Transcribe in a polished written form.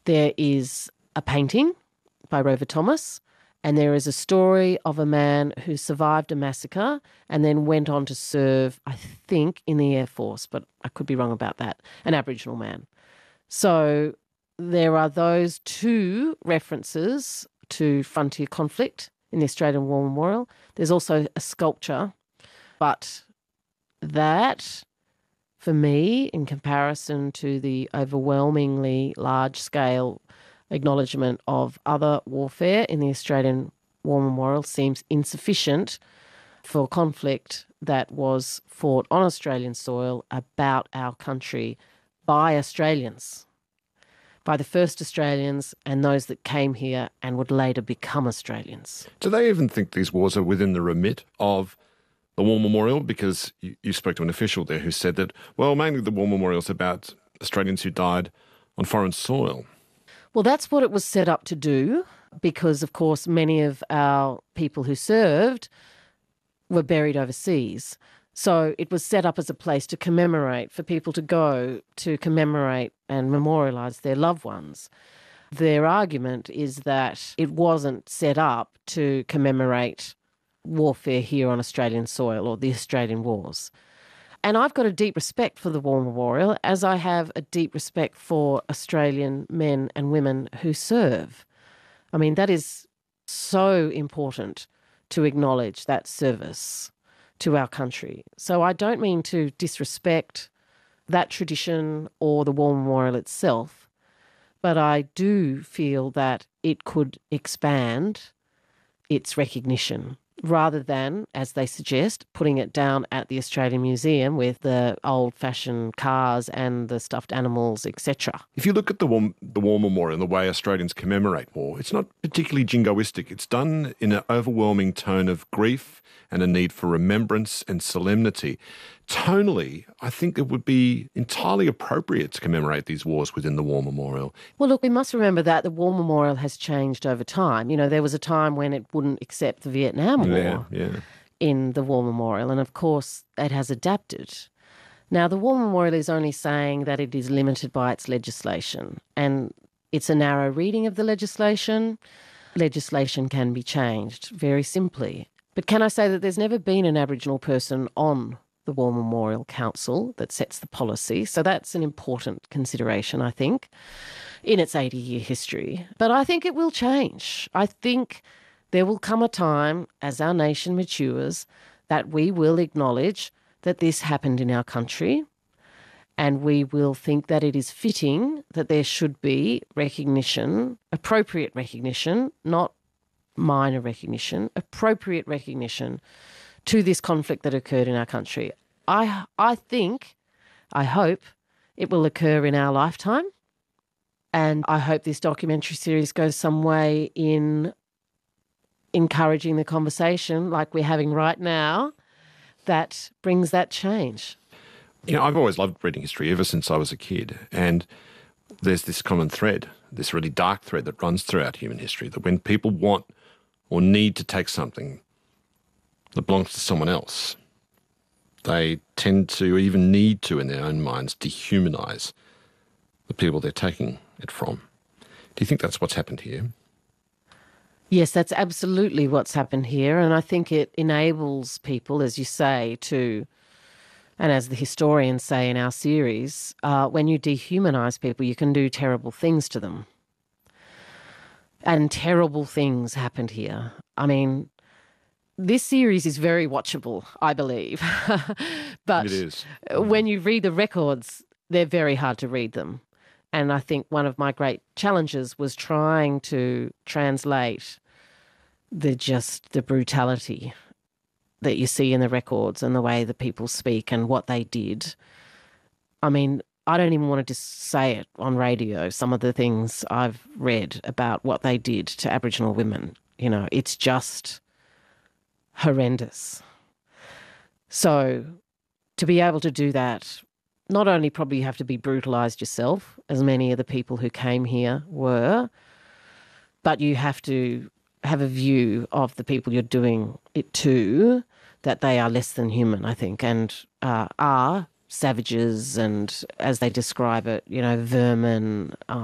There is a painting by Rover Thomas, and there is a story of a man who survived a massacre and then went on to serve, I think, in the Air Force, but I could be wrong about that, an Aboriginal man. So there are those two references to frontier conflict in the Australian War Memorial. There's also a sculpture, but that, for me, in comparison to the overwhelmingly large-scale acknowledgement of other warfare in the Australian War Memorial, seems insufficient for conflict that was fought on Australian soil about our country by Australians, by the first Australians and those that came here and would later become Australians. Do they even think these wars are within the remit of the War Memorial? Because you spoke to an official there who said that, well, mainly the War Memorial is about Australians who died on foreign soil. Well, that's what it was set up to do because, of course, many of our people who served were buried overseas. So it was set up as a place to commemorate, for people to go to commemorate and memorialise their loved ones. Their argument is that it wasn't set up to commemorate warfare here on Australian soil or the Australian wars. And I've got a deep respect for the War Memorial, as I have a deep respect for Australian men and women who serve. I mean, that is so important to acknowledge that service to our country. So I don't mean to disrespect that tradition or the War Memorial itself, but I do feel that it could expand its recognition rather than, as they suggest, putting it down at the Australian Museum with the old-fashioned cars and the stuffed animals, etc. If you look at the War Memorial and the way Australians commemorate war, it's not particularly jingoistic. It's done in an overwhelming tone of grief and a need for remembrance and solemnity. Tonally, I think it would be entirely appropriate to commemorate these wars within the War Memorial. Well, look, we must remember that the War Memorial has changed over time. You know, there was a time when it wouldn't accept the Vietnam War in the War Memorial, and of course it has adapted. Now, the War Memorial is only saying that it is limited by its legislation, and it's a narrow reading of the legislation. Legislation can be changed very simply. But can I say that there's never been an Aboriginal person on the War Memorial Council that sets the policy. So that's an important consideration, I think, in its 80-year history. But I think it will change. I think there will come a time, as our nation matures, that we will acknowledge that this happened in our country, and we will think that it is fitting that there should be recognition, appropriate recognition, not minor recognition, appropriate recognition to this conflict that occurred in our country. I hope it will occur in our lifetime, and I hope this documentary series goes some way in encouraging the conversation like we're having right now that brings that change. You know, I've always loved reading history ever since I was a kid, and there's this common thread, this really dark thread that runs throughout human history, that when people want or need to take something that belongs to someone else, they tend to, even need to in their own minds, dehumanize the people they're taking it from. Do you think that's what's happened here? Yes, that's absolutely what's happened here, and I think it enables people, as you say, to, and as the historians say in our series, when you dehumanise people, you can do terrible things to them. And terrible things happened here. I mean, this series is very watchable, I believe. But it is. When you read the records, they're very hard to read them. And I think one of my great challenges was trying to translate the brutality that you see in the records and the way the people speak and what they did. I mean, I don't even want to just say it on radio, some of the things I've read about what they did to Aboriginal women. You know, it's just horrendous. So to be able to do that, not only probably you have to be brutalised yourself, as many of the people who came here were, but you have to have a view of the people you're doing it to, that they are less than human, I think, and are savages and, as they describe it, you know, vermin,